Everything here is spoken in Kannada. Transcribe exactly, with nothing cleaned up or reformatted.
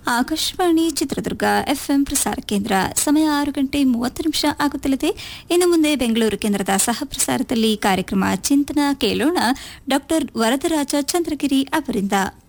ಆಕಾಶವಾಣಿ ಚಿತ್ರದುರ್ಗ ಎಫ್ಎಂ ಪ್ರಸಾರ ಕೇಂದ್ರ. ಸಮಯ ಆರು ಗಂಟೆ ಮೂವತ್ತು ನಿಮಿಷ ಆಗುತ್ತಲಿದೆ. ಇನ್ನು ಮುಂದೆ ಬೆಂಗಳೂರು ಕೇಂದ್ರದ ಸಹ ಪ್ರಸಾರದಲ್ಲಿ ಕಾರ್ಯಕ್ರಮ ಚಿಂತನ ಕೇಳೋಣ. ಡಾಕ್ಟರ್ ವರದರಾಜ ಚಂದ್ರಗಿರಿ ಅವರಿಂದ.